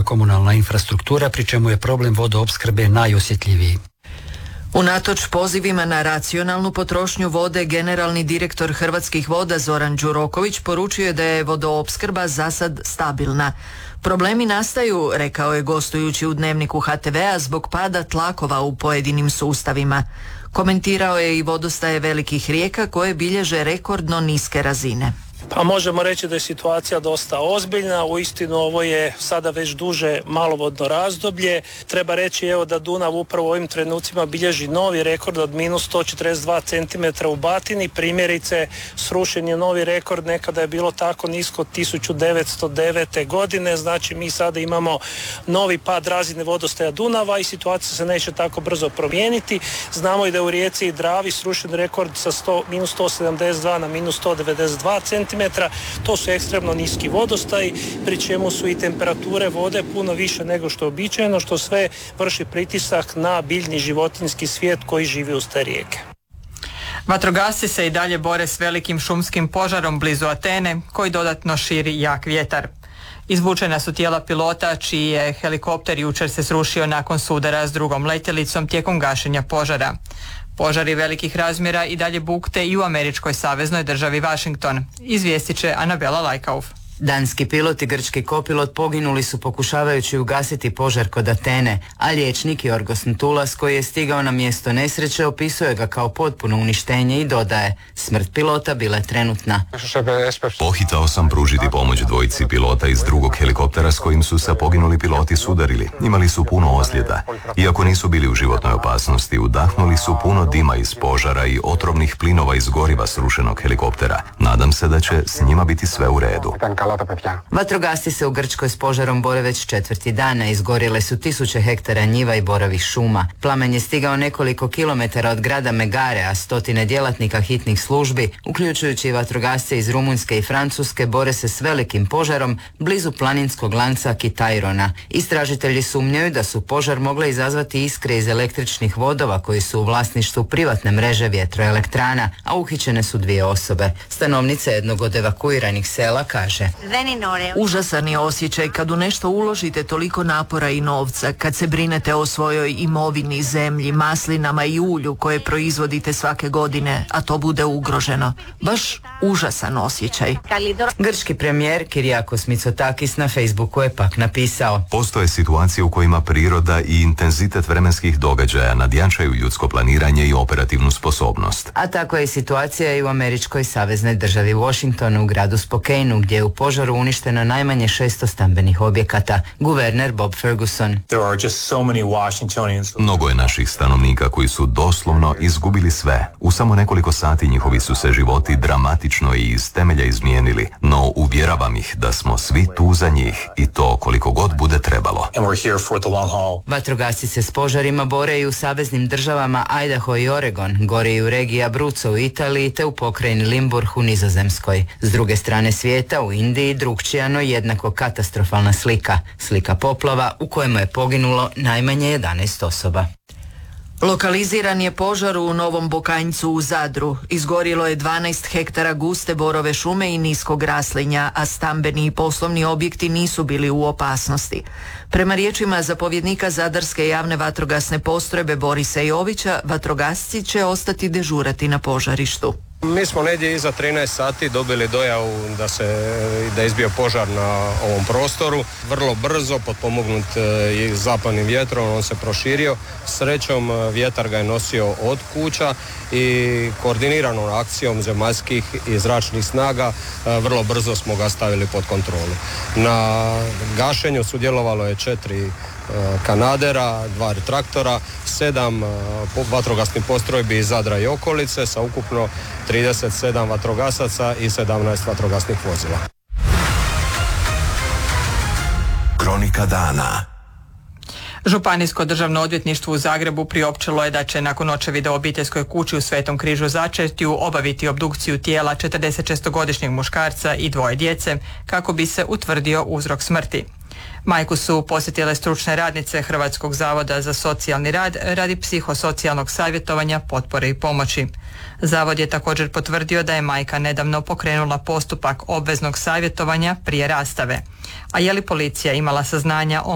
komunalna infrastruktura, pri čemu je problem vodoopskrbe najosjetljiviji. Unatoč pozivima na racionalnu potrošnju vode, generalni direktor Hrvatskih voda Zoran Đuroković poručio je da je vodoopskrba zasad stabilna. Problemi nastaju, rekao je gostujući u Dnevniku HTV-a, zbog pada tlakova u pojedinim sustavima. Komentirao je i vodostaje velikih rijeka koje bilježe rekordno niske razine. Pa možemo reći da je situacija dosta ozbiljna, uistinu ovo je sada već duže malovodno razdoblje. Treba reći da Dunav upravo u ovim trenucima bilježi novi rekord od minus 142 cm u Batini. Primjerice, srušen je novi rekord, nekada je bilo tako nisko 1909. godine, znači mi sada imamo novi pad razine vodostaja Dunava i situacija se neće tako brzo promijeniti. Znamo i da je u rijeci i Dravi srušen rekord sa minus 172 na minus 192 cm. To su ekstremno niski vodostaji, pri čemu su i temperature vode puno više nego što je uobičajeno, što sve vrši pritisak na biljni životinjski svijet koji živi uz te rijeke. Vatrogasci se i dalje bore s velikim šumskim požarom blizu Atene, koji dodatno širi jak vjetar. Izvučena su tijela pilota čiji je helikopter jučer se srušio nakon sudara s drugom letjelicom tijekom gašenja požara. Požari velikih razmjera i dalje bukte i u američkoj saveznoj državi Washington, izvijestit će Anabela Lajkauf. Danski pilot i grčki kopilot poginuli su pokušavajući ugasiti požar kod Atene, a liječnik Jorgos Ntulas koji je stigao na mjesto nesreće opisuje ga kao potpuno uništenje i dodaje: smrt pilota bila je trenutna. Pohitao sam pružiti pomoć dvojici pilota iz drugog helikoptera s kojim su se poginuli piloti sudarili. Imali su puno ozljeda. Iako nisu bili u životnoj opasnosti, udahnuli su puno dima iz požara i otrovnih plinova iz goriva srušenog helikoptera. Nadam se da će s njima biti sve u redu. Vatrogasci se u Grčkoj s požarom bore već 4. dana, izgorjele su 1000 hektara njiva i borovih šuma. Plamen je stigao nekoliko kilometara od grada Megare, a stotine djelatnika hitnih službi, uključujući i vatrogasce iz Rumunjske i Francuske, bore se s velikim požarom blizu planinskog lanca Kitairona. Istražitelji sumnjaju da su požar mogle izazvati iskre iz električnih vodova koji su u vlasništvu privatne mreže vjetroelektrana, a uhićene su 2 osobe. Stanovnica jednog od evakuiranih sela kaže: užasan je osjećaj kad u nešto uložite toliko napora i novca, kad se brinete o svojoj imovini, zemlji, maslinama i ulju koje proizvodite svake godine, a to bude ugroženo. Baš užasan osjećaj. Grčki premijer Kyriakos Mitsotakis na Facebooku je pak napisao: postoje situacije u kojima priroda i intenzitet vremenskih događaja nadjačaju ljudsko planiranje i operativnu sposobnost. A tako je situacija i u američkoj saveznoj državi Washingtonu, u gradu Spokaneu, gdje je u požaru uništeno najmanje 600 stambenih objekata. Guverner Bob Ferguson: mnogo je naših stanovnika koji su doslovno izgubili sve. U samo nekoliko sati njihovi su se životi dramatično i iz temelja izmijenili, no uvjeravam ih da smo svi tu za njih i to koliko god bude trebalo. Vatrogasci se s požarima bore i u saveznim državama Idaho i Oregon, gore i u regiji Abruzzo u Italiji te u pokrajini Limburg u Nizozemskoj. S druge strane svijeta, u Indiji, drukčija no jednako katastrofalna slika. Slika poplava u kojemu je poginulo najmanje 11 osoba. Lokaliziran je požar u Novom Bokanjcu u Zadru. Izgorilo je 12 hektara guste borove šume i niskog raslinja, a stambeni i poslovni objekti nisu bili u opasnosti. Prema riječima zapovjednika Zadarske javne vatrogasne postrojbe Borisa Jovića, vatrogasci će ostati dežurati na požarištu. Mi smo negdje iza 13 sati dobili dojavu da je izbio požar na ovom prostoru. Vrlo brzo, potpomognut zapadnim vjetrom, on se proširio. Srećom, vjetar ga je nosio od kuća i koordiniranom akcijom zemaljskih i zračnih snaga vrlo brzo smo ga stavili pod kontrolu. Na gašenju sudjelovalo je 4 kanadera, 2 traktora, 7 vatrogasnih postrojbi iz Zadra i okolice sa ukupno 37 vatrogasaca i 17 vatrogasnih vozila. Kronika dana. Županijsko državno odvjetništvo u Zagrebu priopćilo je da će nakon očevida u obiteljskoj kući u Svetom Križu Začetju obaviti obdukciju tijela 46-godišnjeg muškarca i 2 djece kako bi se utvrdio uzrok smrti. Majku su posjetile stručne radnice Hrvatskog zavoda za socijalni rad radi psihosocijalnog savjetovanja, potpore i pomoći. Zavod je također potvrdio da je majka nedavno pokrenula postupak obveznog savjetovanja prije rastave. A je li policija imala saznanja o